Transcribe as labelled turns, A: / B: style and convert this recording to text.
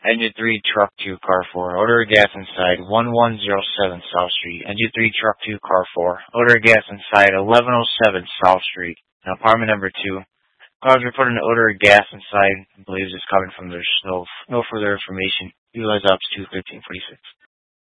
A: Engine 3, Truck 2, Car 4. Odor of gas inside 1107 South Street. Engine 3, Truck 2, Car 4. Odor of gas inside 1107 South Street. Now, apartment number 2. Cars reported an odor of gas inside. Believes it's coming from their stove. No further information. Utilize ops 21346.